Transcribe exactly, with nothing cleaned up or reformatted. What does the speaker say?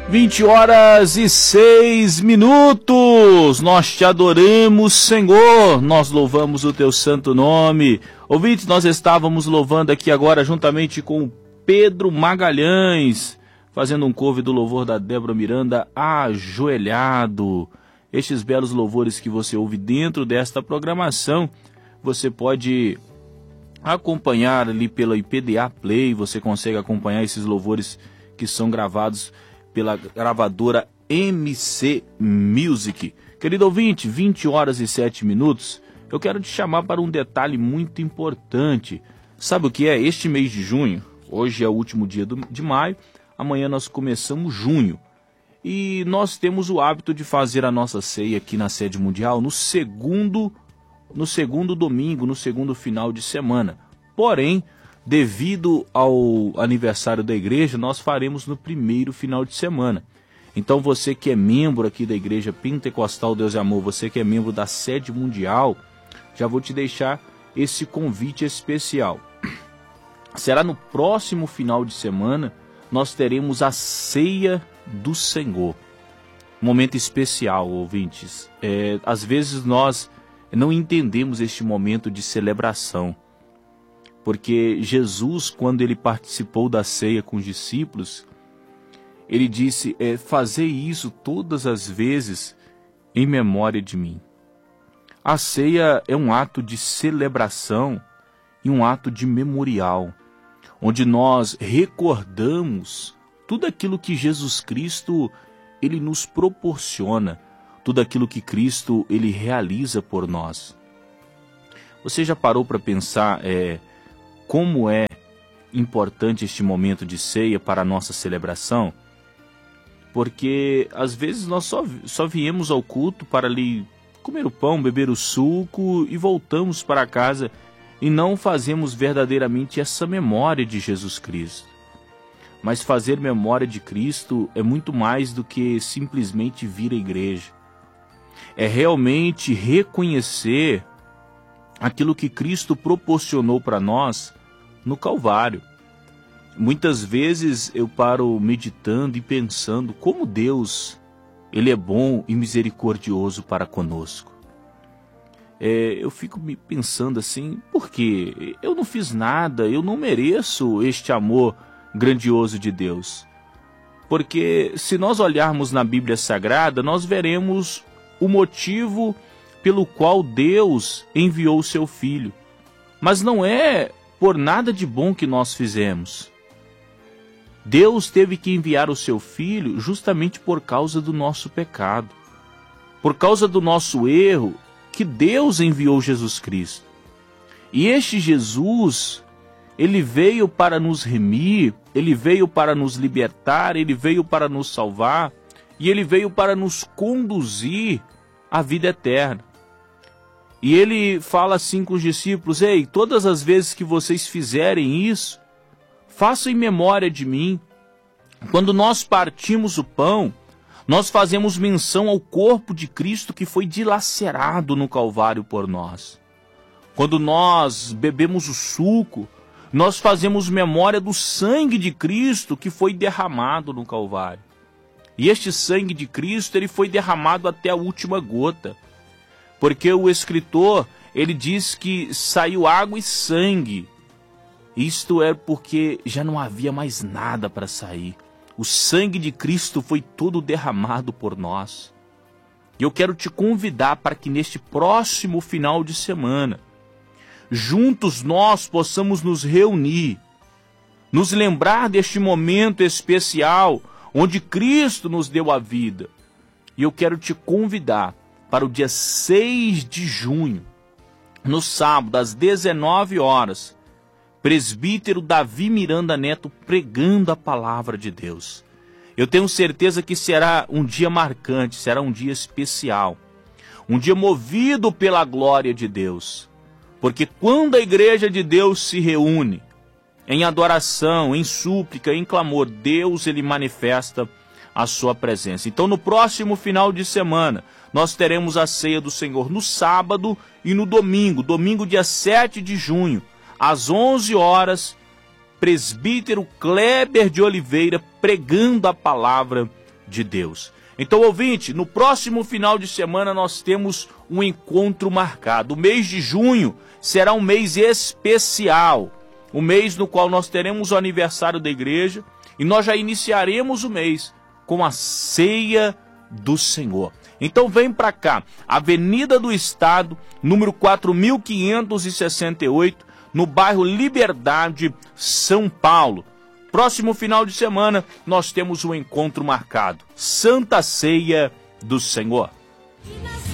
vinte horas e seis minutos, nós te adoramos, Senhor, nós louvamos o teu santo nome. Ouvintes, nós estávamos louvando aqui agora juntamente com o Pedro Magalhães, fazendo um cover do louvor da Débora Miranda, Ajoelhado. Estes belos louvores que você ouve dentro desta programação, você pode acompanhar ali pela I P D A Play, você consegue acompanhar esses louvores que são gravados pela gravadora M C Music. Querido ouvinte, vinte horas e sete minutos, eu quero te chamar para um detalhe muito importante. Sabe o que é? Este mês de junho, hoje é o último dia do, de maio, amanhã nós começamos junho. E nós temos o hábito de fazer a nossa ceia aqui na sede mundial no segundo, no segundo domingo, no segundo final de semana. Porém, devido ao aniversário da igreja, nós faremos no primeiro final de semana. Então você que é membro aqui da Igreja Pentecostal Deus e Amor, você que é membro da sede mundial, já vou te deixar esse convite especial. Será no próximo final de semana, nós teremos a ceia do Senhor. Momento especial, ouvintes. É, às vezes nós não entendemos este momento de celebração. Porque Jesus, quando ele participou da ceia com os discípulos, ele disse, é, fazei isso todas as vezes em memória de mim. A ceia é um ato de celebração e um ato de memorial, onde nós recordamos tudo aquilo que Jesus Cristo ele nos proporciona, tudo aquilo que Cristo ele realiza por nós. Você já parou para pensar é, como é importante este momento de ceia para a nossa celebração? Porque às vezes nós só, só viemos ao culto para ali comer o pão, beber o suco e voltamos para casa e não fazemos verdadeiramente essa memória de Jesus Cristo. Mas fazer memória de Cristo é muito mais do que simplesmente vir à igreja. É realmente reconhecer aquilo que Cristo proporcionou para nós no Calvário. Muitas vezes eu paro meditando e pensando como Deus, Ele é bom e misericordioso para conosco. É, eu fico me pensando assim, por quê? Eu não fiz nada, eu não mereço este amor grandioso de Deus. Porque se nós olharmos na Bíblia Sagrada, nós veremos o motivo pelo qual Deus enviou o seu Filho. Mas não é por nada de bom que nós fizemos. Deus teve que enviar o seu Filho justamente por causa do nosso pecado. Por causa do nosso erro, que Deus enviou Jesus Cristo. E este Jesus, Ele veio para nos remir, Ele veio para nos libertar, Ele veio para nos salvar, e Ele veio para nos conduzir à vida eterna. E Ele fala assim com os discípulos, ei, todas as vezes que vocês fizerem isso, façam em memória de mim. Quando nós partimos o pão, nós fazemos menção ao corpo de Cristo que foi dilacerado no Calvário por nós. Quando nós bebemos o suco, nós fazemos memória do sangue de Cristo que foi derramado no Calvário. E este sangue de Cristo, ele foi derramado até a última gota. Porque o escritor, ele diz que saiu água e sangue. Isto é porque já não havia mais nada para sair. O sangue de Cristo foi todo derramado por nós. E eu quero te convidar para que neste próximo final de semana, juntos nós possamos nos reunir, nos lembrar deste momento especial onde Cristo nos deu a vida. E eu quero te convidar para o dia seis de junho, no sábado, às dezenove horas, presbítero Davi Miranda Neto pregando a palavra de Deus. Eu tenho certeza que será um dia marcante, será um dia especial, um dia movido pela glória de Deus. Porque quando a igreja de Deus se reúne em adoração, em súplica, em clamor, Deus ele manifesta a sua presença. Então no próximo final de semana, nós teremos a ceia do Senhor no sábado e no domingo, domingo dia sete de junho, às onze horas, presbítero Kleber de Oliveira pregando a palavra de Deus. Então, ouvinte, no próximo final de semana nós temos um encontro marcado. O mês de junho será um mês especial, o mês no qual nós teremos o aniversário da igreja e nós já iniciaremos o mês com a ceia do Senhor. Então vem para cá, Avenida do Estado, número quatro mil quinhentos e sessenta e oito, no bairro Liberdade, São Paulo. Próximo final de semana, nós temos um encontro marcado. Santa Ceia do Senhor.